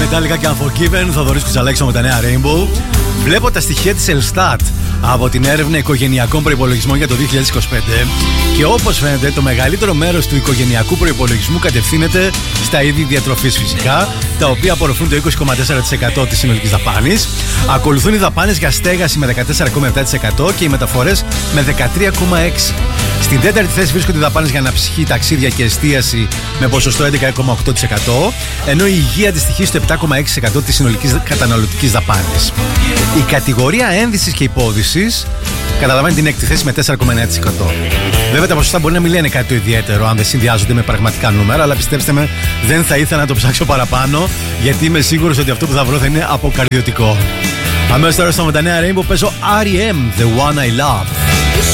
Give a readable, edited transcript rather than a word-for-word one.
Metallica και Unforgiven, Θοδωρής Κουτσαλέξο με τα νέα Rainbow. Βλέπω τα στοιχεία της Ελστάτ από την έρευνα οικογενειακών προϋπολογισμών για το 2025 και όπως φαίνεται το μεγαλύτερο μέρος του οικογενειακού προϋπολογισμού κατευθύνεται στα είδη διατροφής φυσικά, τα οποία απορροφούν το 20,4% της συνολικής δαπάνης. Ακολουθούν οι δαπάνες για στέγαση με 14,7% και οι μεταφορές με 13,6%. Στην τέταρτη θέση βρίσκονται οι δαπάνες για αναψυχή, ταξίδια και εστίαση με ποσοστό 11,8%, ενώ η υγεία αντιστοιχεί στο 7,6% της συνολικής καταναλωτικής δαπάνης. Η κατηγορία ένδυσης και υπόδυσης καταλαμβάνει την έκτη θέση με 4,9%. Βέβαια τα ποσοστά μπορεί να μην λένε κάτι το ιδιαίτερο αν δεν συνδυάζονται με πραγματικά νούμερα, αλλά πιστέψτε με, δεν θα ήθελα να το ψάξω παραπάνω, γιατί είμαι σίγουρος ότι αυτό που θα βρω θα είναι αποκαρδιωτικό. Αμέσως τώρα στο με τα νέα Rainbow παίζω R.E.M. The One I Love.